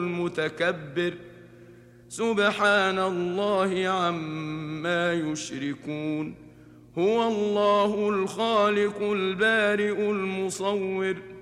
المتكبر سبحان الله عما يشركون. هو الله الخالق البارئ المصور